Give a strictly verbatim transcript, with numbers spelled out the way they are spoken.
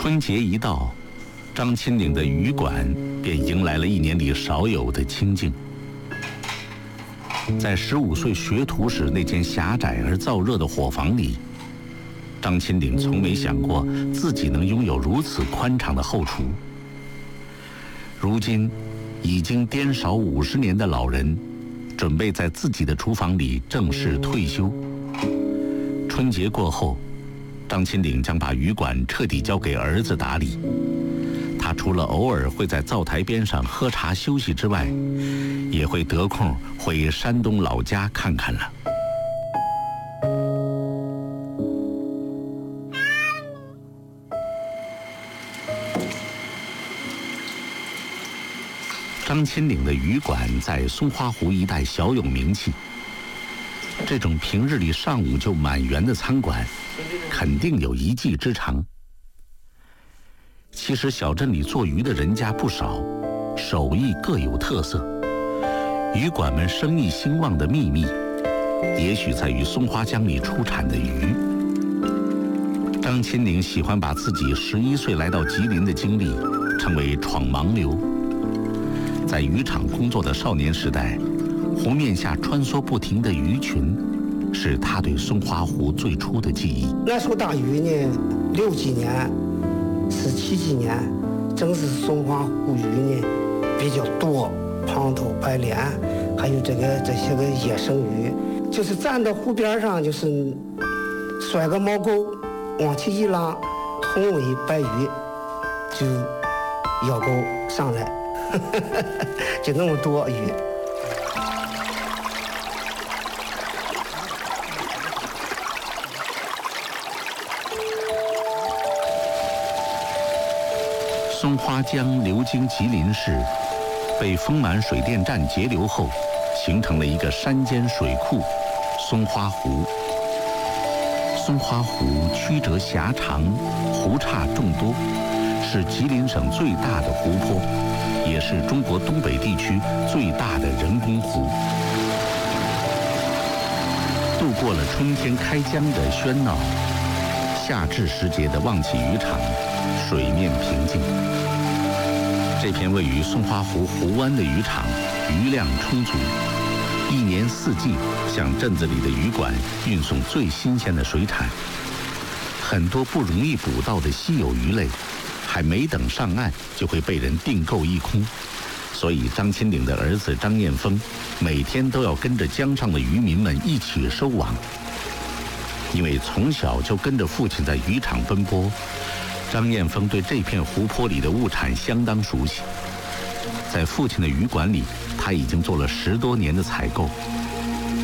春节一到，张钦岭的渔馆便迎来了一年里少有的清静。在十五岁学徒时那间狭窄而燥热的伙房里，张钦岭从没想过自己能拥有如此宽敞的后厨。如今，已经颠勺五十年的老人，准备在自己的厨房里正式退休。春节过后，张钦岭将把渔馆彻底交给儿子打理。他除了偶尔会在灶台边上喝茶休息之外，也会得空回山东老家看看了。张钦岭的渔馆在松花湖一带小有名气。这种平日里上午就满员的餐馆，肯定有一技之长。其实小镇里做鱼的人家不少，手艺各有特色。渔馆们生意兴旺的秘密，也许在于松花江里出产的鱼。张钦岭喜欢把自己十一岁来到吉林的经历称为闯盲流。在渔场工作的少年时代，湖面下穿梭不停的鱼群，是他对松花湖最初的记忆。 那时候打鱼呢，六几年、十七几年，正是松花湖鱼呢比较多，胖头、白鲢，还有这个这些个野生鱼，就是站到湖边上，就是甩个毛钩，往起一拉，红尾白鱼就咬钩上来，就那么多鱼。 松花江流经吉林市，被丰满水电站截流后，形成了一个山间水库——松花湖。松花湖曲折狭长，湖岔众多，是吉林省最大的湖泊，也是中国东北地区最大的人工湖。度过了春天开江的喧闹，夏至时节的望起渔场，水面平静。这片位于松花湖湖湾的渔场，鱼量充足，一年四季向镇子里的渔馆运送最新鲜的水产。很多不容易捕到的稀有鱼类，还没等上岸就会被人订购一空。所以张钦岭的儿子张彦峰每天都要跟着江上的渔民们一起收网。因为从小就跟着父亲在渔场奔波，张彦峰对这片湖泊里的物产相当熟悉。在父亲的渔馆里，他已经做了十多年的采购，